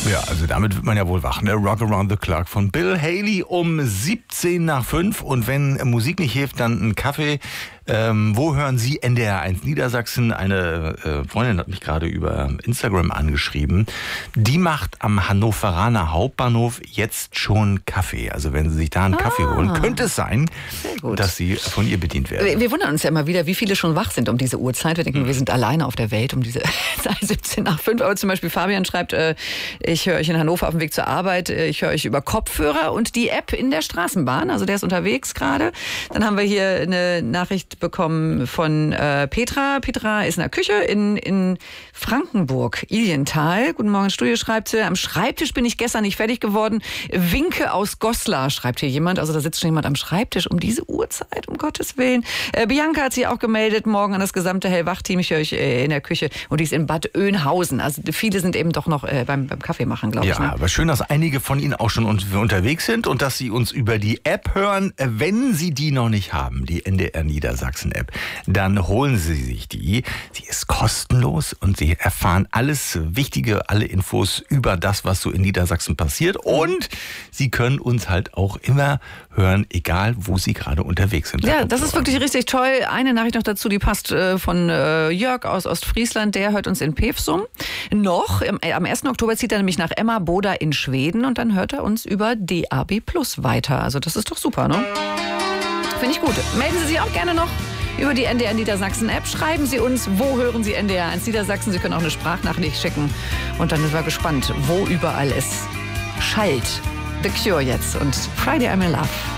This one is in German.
Ja, also damit wird man ja wohl wach, ne? Rock Around the Clock von Bill Haley um 5:17. Und wenn Musik nicht hilft, dann ein Kaffee. Wo hören Sie NDR 1 Niedersachsen? Eine Freundin hat mich gerade über Instagram angeschrieben. Die macht am Hannoveraner Hauptbahnhof jetzt schon Kaffee. Also wenn Sie sich da einen Kaffee holen, könnte es sein, dass Sie von ihr bedient werden. Wir wundern uns ja immer wieder, wie viele schon wach sind um diese Uhrzeit. Wir denken, wir sind alleine auf der Welt um diese 5:17. Aber zum Beispiel Fabian schreibt, ich höre euch in Hannover auf dem Weg zur Arbeit, ich höre euch über Kopfhörer und die App in der Straßenbahn. Also der ist unterwegs gerade. Dann haben wir hier eine Nachricht bekommen von Petra. Petra ist in der Küche in Frankenburg, Ilienthal. Guten Morgen, Studio, schreibt sie. Am Schreibtisch bin ich gestern nicht fertig geworden. Winke aus Goslar, schreibt hier jemand. Also da sitzt schon jemand am Schreibtisch um diese Uhrzeit, um Gottes Willen. Bianca hat sich auch gemeldet, morgen an das gesamte Hellwach-Team. Ich höre euch in der Küche und die ist in Bad Oeynhausen. Also viele sind eben doch noch beim Kaffee machen, glaube ich. Ja, aber schön, dass einige von Ihnen auch schon unterwegs sind und dass Sie uns über die App hören. Wenn Sie die noch nicht haben, die NDR Niedersachsen App, dann holen Sie sich die. Sie ist kostenlos und Sie erfahren alles Wichtige, alle Infos über das, was so in Niedersachsen passiert. Und Sie können uns halt auch immer hören, egal wo Sie gerade unterwegs sind. Ja, das ist wirklich richtig toll. Eine Nachricht noch dazu, die passt von Jörg aus Ostfriesland. Der hört uns in Pevsum. Am 1. Oktober zieht er nämlich nach Emmaboda in Schweden und dann hört er uns über DAB+ weiter. Also das ist doch super, ne? Finde ich gut. Melden Sie sich auch gerne noch über die NDR Niedersachsen App. Schreiben Sie uns, wo hören Sie NDR 1 Niedersachsen. Sie können auch eine Sprachnachricht schicken. Und dann sind wir gespannt, wo überall es schallt. The Cure jetzt und Friday I'm in Love.